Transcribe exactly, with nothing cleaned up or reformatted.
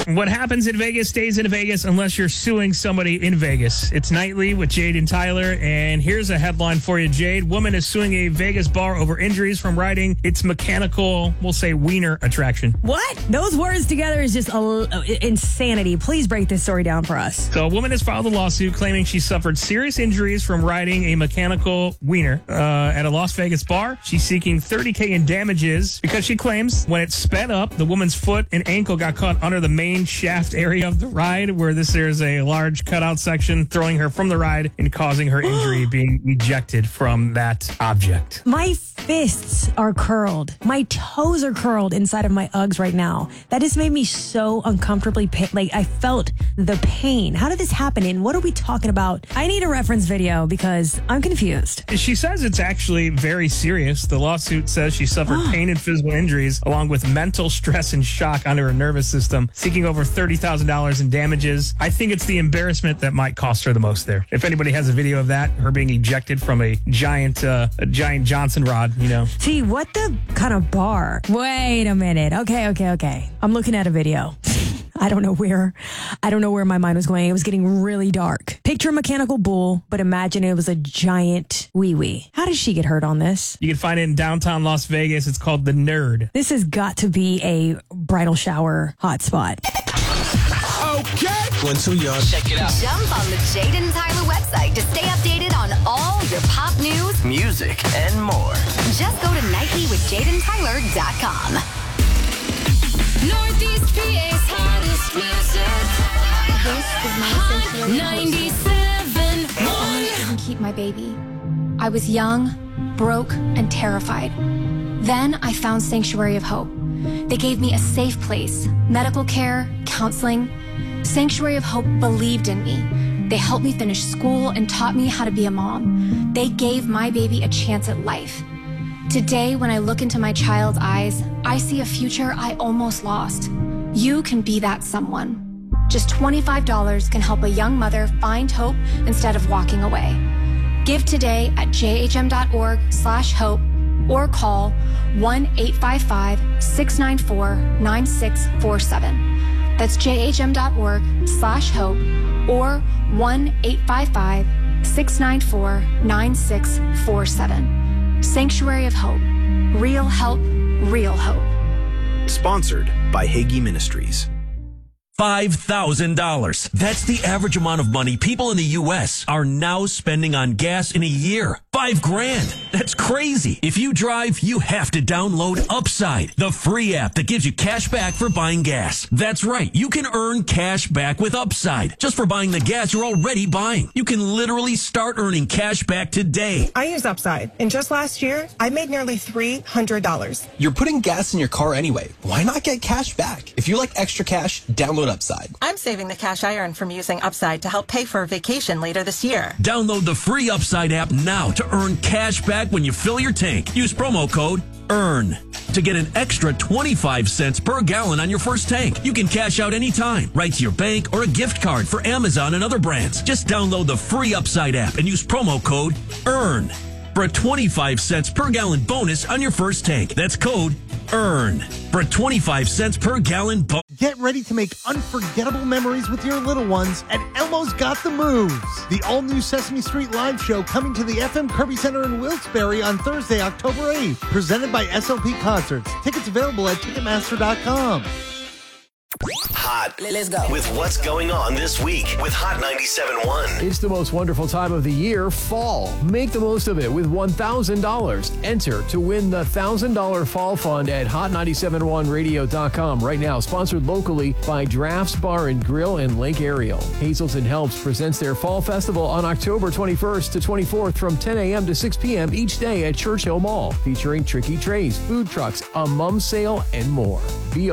What happens in Vegas stays in Vegas unless you're suing somebody in Vegas. It's Nightly with Jade and Tyler, and here's a headline for you, Jade. Woman is suing a Vegas bar over injuries from riding its mechanical, we'll say, wiener attraction. What? Those words together is just a, insanity. Please break this story down for us. So a woman has filed a lawsuit claiming she suffered serious injuries from riding a mechanical wiener uh, at a Las Vegas bar. She's seeking thirty thousand dollars in damages because she claims when it sped up, the woman's foot and ankle got caught under the main shaft area of the ride, where this there's a large cutout section, throwing her from the ride and causing her injury, being ejected from that object. My fists are curled. My toes are curled inside of my Uggs right now. That just made me so uncomfortably pain. Like, I felt the pain. How did this happen? And what are we talking about? I need a reference video because I'm confused. She says it's actually very serious. The lawsuit says she suffered pain and physical injuries along with mental stress and shock onto her nervous system, seeking over thirty thousand dollars in damages. I think it's the embarrassment that might cost her the most there. If anybody has a video of that, her being ejected from a giant, uh, a giant Johnson rod, you know. Gee, what the kind of bar? Wait a minute. Okay, okay, okay. I'm looking at a video. I don't know where. I don't know where my mind was going. It was getting really dark. Picture a mechanical bull, but imagine it was a giant wee-wee. How did she get hurt on this? You can find it in downtown Las Vegas. It's called The Nerd. This has got to be a bridal shower hotspot. Okay. One, two, y'all. Check it out. Jump on the Jade and Tyler website to stay updated on all your pop news, music, and more. Just go to nightly with jade and tyler dot com. Northeast P A's hottest music. This is my ninety-seven point one. I couldn't keep my baby. I was young, broke, and terrified. Then I found Sanctuary of Hope. They gave me a safe place, medical care, counseling. Sanctuary of Hope believed in me. They helped me finish school and taught me how to be a mom. They gave my baby a chance at life. Today, when I look into my child's eyes, I see a future I almost lost. You can be that someone. Just twenty-five dollars can help a young mother find hope instead of walking away. Give today at jhm.org slash hope or call one eight five five, six nine four, nine six four seven. That's jhm.org slash hope or one eight five five, six nine four, nine six four seven. Sanctuary of Hope. Real help, real hope. Sponsored by Hagee Ministries. five thousand dollars. That's the average amount of money people in the U S are now spending on gas in a year. Five grand. That's crazy. If you drive, you have to download Upside, the free app that gives you cash back for buying gas. That's right. You can earn cash back with Upside just for buying the gas you're already buying. You can literally start earning cash back today. I use Upside, and just last year, I made nearly three hundred dollars. You're putting gas in your car anyway. Why not get cash back? If you like extra cash, download Upside. I'm saving the cash I earn from using Upside to help pay for a vacation later this year. Download the free Upside app now to earn cash back when you fill your tank. Use promo code EARN to get an extra twenty-five cents per gallon on your first tank. You can cash out anytime, right to your bank or a gift card for Amazon and other brands. Just download the free Upside app and use promo code EARN for a twenty-five cents per gallon bonus on your first tank. That's code EARN for a twenty-five cents per gallon bonus. Get ready to make unforgettable memories with your little ones at Elmo's Got the Moves, the all-new Sesame Street live show coming to the F M Kirby Center in Wilkes-Barre on Thursday, October eighth, presented by S L P Concerts. Tickets available at Ticketmaster dot com. Hot. Let's go. With what's going on this week with Hot ninety-seven point one. It's the most wonderful time of the year, fall. Make the most of it with one thousand dollars. Enter to win the one thousand dollars Fall Fund at hot nine seven one radio dot com right now. Sponsored locally by Drafts Bar and Grill in Lake Ariel. Hazelton Helps presents their Fall Festival on October twenty-first to twenty-fourth from ten a.m. to six p.m. each day at Churchill Mall, featuring tricky trays, food trucks, a mum sale, and more. Be